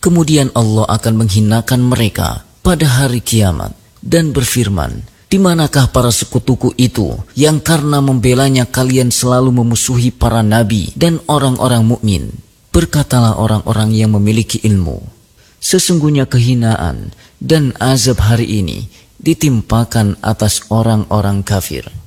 Kemudian Allah akan menghinakan mereka pada hari kiamat dan berfirman, di manakah para sekutuku itu yang karena membelanya kalian selalu memusuhi para nabi dan orang-orang mukmin? Berkatalah orang-orang yang memiliki ilmu, sesungguhnya kehinaan dan azab hari ini ditimpakan atas orang-orang kafir.